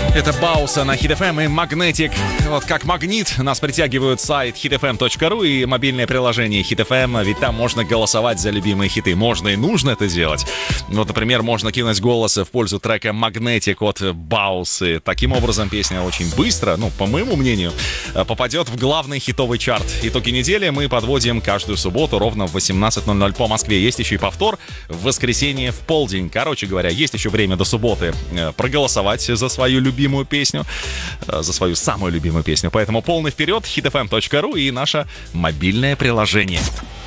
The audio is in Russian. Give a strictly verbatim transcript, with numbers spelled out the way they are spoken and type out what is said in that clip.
Это Бауса на Hit эф эм и Magnetic. Вот как магнит нас притягивают сайт хит эф эм точка ру и мобильное приложение Hit эф эм, ведь там можно голосовать за любимые хиты. Можно и нужно это делать. Вот, например, можно кинуть голосы в пользу трека Magnetic от Баусы. Таким образом, песня очень быстро, ну, по моему мнению, попадет в главный хитовый чарт. Итоги недели мы подводим каждую субботу ровно в восемнадцать ноль ноль по Москве. Есть еще и повтор в воскресенье в полдень. Короче говоря, есть еще время до субботы проголосовать за свою любимую песню, за свою самую любимую песню. Поэтому полный вперед, хит эф эм точка ру и наше мобильное приложение.